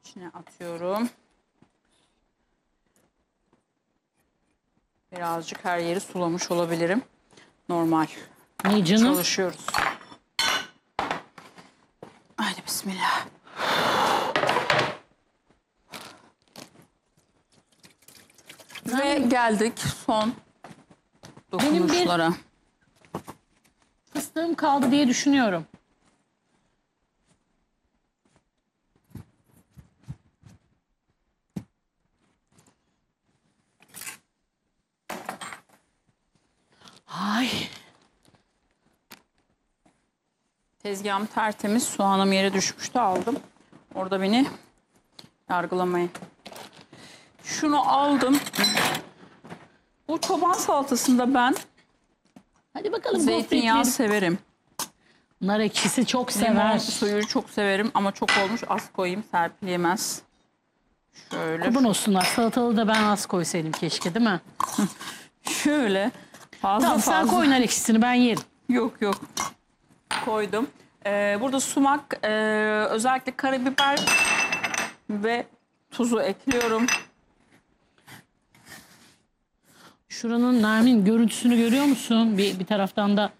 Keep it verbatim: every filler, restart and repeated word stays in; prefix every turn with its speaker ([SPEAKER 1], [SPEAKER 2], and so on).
[SPEAKER 1] İçine atıyorum. Birazcık her yeri sulamış olabilirim. Normal.
[SPEAKER 2] Ne canım?
[SPEAKER 1] Çalışıyoruz. Haydi bismillah. Ve geldik son dokunuşlara.
[SPEAKER 2] Fıstığım kaldı diye düşünüyorum. Ay.
[SPEAKER 1] Tezgahım tertemiz. Soğanım yere düşmüştü, aldım. Orada beni yargılamayın. Şunu aldım. Bu çoban salatasında ben
[SPEAKER 2] Hadi bakalım.
[SPEAKER 1] zeytinyağı
[SPEAKER 2] gofretleri.
[SPEAKER 1] severim.
[SPEAKER 2] Nar ekşisi çok
[SPEAKER 1] Limon
[SPEAKER 2] sever.
[SPEAKER 1] suyu çok severim ama çok olmuş, az koyayım. Serpil yemez. Şöyle.
[SPEAKER 2] Kurban olsunlar. Salatalığı da ben az koysaydım keşke, değil mi?
[SPEAKER 1] Şöyle. Fazla
[SPEAKER 2] Tamam,
[SPEAKER 1] fazla.
[SPEAKER 2] sen koy nar ekşisini, ben yerim.
[SPEAKER 1] Yok yok. Koydum. Ee, burada sumak, e, özellikle karabiber ve tuzu ekliyorum.
[SPEAKER 2] Şuranın Nermin görüntüsünü görüyor musun? Bir, bir taraftan da